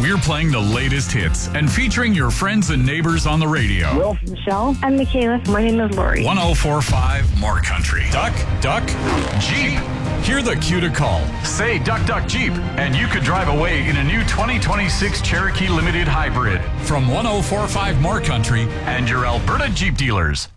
We're playing the latest hits and featuring your friends and neighbors on the radio. Will from Michelle. I'm Michaela. My name is Lori. 104.5 More Country. Duck, duck, Jeep. Hear the cue to call. Say duck, duck, Jeep, and you could drive away in a new 2026 Cherokee Limited Hybrid from 104.5 More Country and your Alberta Jeep dealers.